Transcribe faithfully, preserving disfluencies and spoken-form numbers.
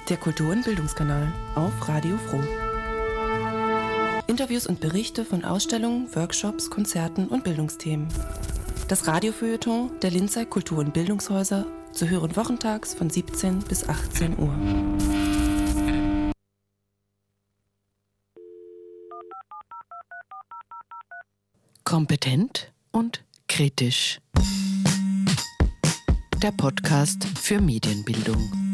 Der Kultur- und Bildungskanal auf Radio Froh. Interviews und Berichte von Ausstellungen, Workshops, Konzerten und Bildungsthemen. Das Radiofeuilleton der Linzer Kultur- und Bildungshäuser zu hören wochentags von siebzehn bis achtzehn Uhr. Kompetent und kritisch. Der Podcast für Medienbildung.